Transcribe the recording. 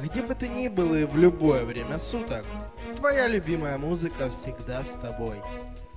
Где бы ты ни был и в любое время суток, твоя любимая музыка всегда с тобой.